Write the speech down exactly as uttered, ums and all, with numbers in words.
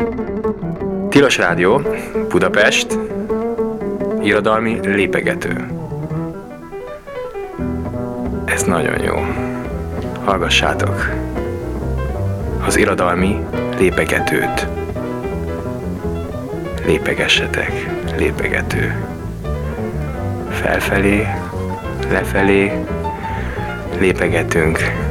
Tilos Rádió, Budapest, irodalmi lépegető. Ez nagyon jó. Hallgassátok az irodalmi lépegetőt. Lépegessetek, lépegető. Felfelé, lefelé lépegetünk.